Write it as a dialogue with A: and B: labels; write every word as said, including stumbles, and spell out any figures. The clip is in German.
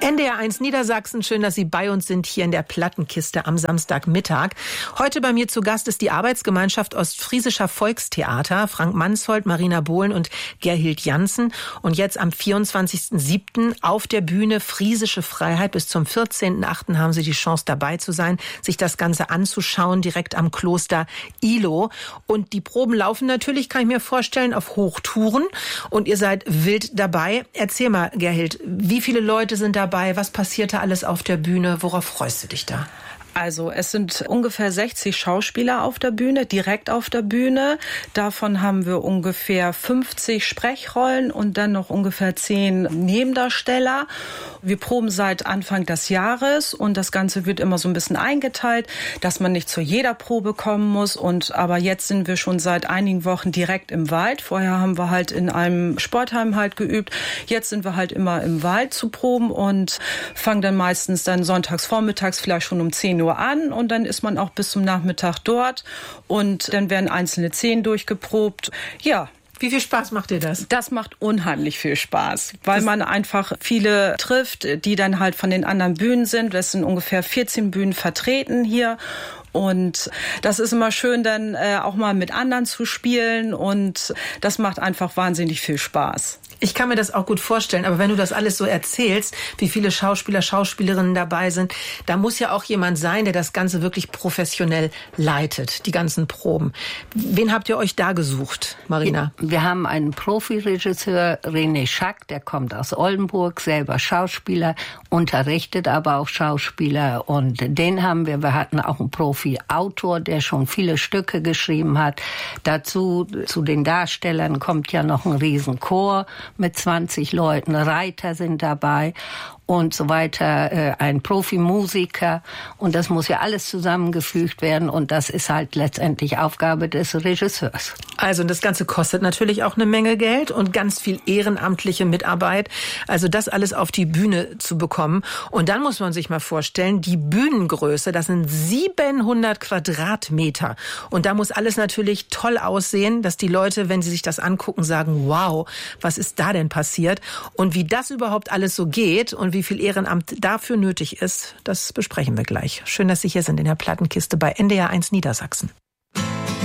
A: N D R eins Niedersachsen, schön, dass Sie bei uns sind hier in der Plattenkiste am Samstagmittag. Heute bei mir zu Gast ist die Arbeitsgemeinschaft Ostfriesischer Volkstheater, Frank Mansholt, Marina Bohlen und Gerhild Janssen. Und jetzt am vierundzwanzigsten siebten auf der Bühne Friesische Freiheit. Bis zum vierzehnten achten haben Sie die Chance dabei zu sein, sich das Ganze anzuschauen, direkt am Kloster Ihlow. Und die Proben laufen natürlich, kann ich mir vorstellen, auf Hochtouren. Und ihr seid wild dabei. Erzähl mal, Gerhild, wie viele Leute sind dabei? Was passiert da alles auf der Bühne? Worauf freust du dich da?
B: Also es sind ungefähr sechzig Schauspieler auf der Bühne, direkt auf der Bühne. Davon haben wir ungefähr fünfzig Sprechrollen und dann noch ungefähr zehn Nebendarsteller. Wir proben seit Anfang des Jahres und das Ganze wird immer so ein bisschen eingeteilt, dass man nicht zu jeder Probe kommen muss. Und aber jetzt sind wir schon seit einigen Wochen direkt im Wald. Vorher haben wir halt in einem Sportheim halt geübt. Jetzt sind wir halt immer im Wald zu proben und fangen dann meistens dann sonntags vormittags vielleicht schon um zehn Uhr an und dann ist man auch bis zum Nachmittag dort und dann werden einzelne Szenen durchgeprobt. Ja.
A: Wie viel Spaß macht dir das?
B: Das macht unheimlich viel Spaß, weil das man einfach viele trifft, die dann halt von den anderen Bühnen sind. Das sind ungefähr vierzehn Bühnen vertreten hier. Und das ist immer schön, dann äh, auch mal mit anderen zu spielen und das macht einfach wahnsinnig viel Spaß.
A: Ich kann mir das auch gut vorstellen, aber wenn du das alles so erzählst, wie viele Schauspieler, Schauspielerinnen dabei sind, da muss ja auch jemand sein, der das Ganze wirklich professionell leitet, die ganzen Proben. Wen habt ihr euch da gesucht, Marina?
C: Wir haben einen Profiregisseur, René Schack, der kommt aus Oldenburg, selber Schauspieler, unterrichtet aber auch Schauspieler und den haben wir, wir hatten auch einen Profi-Autor, der schon viele Stücke geschrieben hat. Dazu, zu den Darstellern kommt ja noch ein Riesenchor mit zwanzig Leuten, Reiter sind dabei und so weiter, ein Profimusiker und das muss ja alles zusammengefügt werden und das ist halt letztendlich Aufgabe des Regisseurs.
A: Also das Ganze kostet natürlich auch eine Menge Geld und ganz viel ehrenamtliche Mitarbeit, also das alles auf die Bühne zu bekommen und dann muss man sich mal vorstellen, die Bühnengröße, das sind siebenhundert Quadratmeter und da muss alles natürlich toll aussehen, dass die Leute, wenn sie sich das angucken, sagen, wow, was ist da denn passiert und wie das überhaupt alles so geht und wie viel Ehrenamt dafür nötig ist, das besprechen wir gleich. Schön, dass Sie hier sind in der Plattenkiste bei N D R eins Niedersachsen.